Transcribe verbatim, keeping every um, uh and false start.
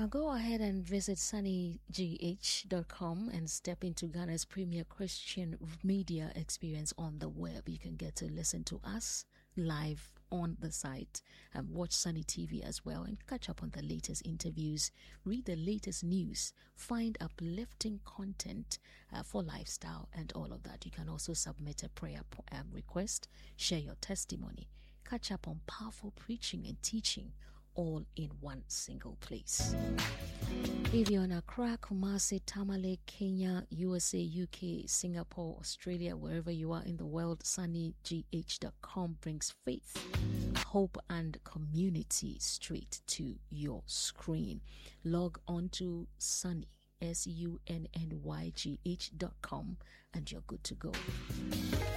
go ahead and visit sunny g h dot com and step into Ghana's premier Christian media experience on the web. You can get to listen to us live on the site and watch Sunny T V as well and catch up on the latest interviews, read the latest news, find uplifting content uh, for lifestyle and all of that. You can also submit a prayer um, request, share your testimony, catch up on powerful preaching and teaching, all in one single place. If you're in Accra, Kumasi, Tamale, Kenya, U S A, U K, Singapore, Australia, wherever you are in the world, sunny g h dot com brings faith, hope, and community straight to your screen. Log on to Sunny, S U N N Y G H dot com, and you're good to go.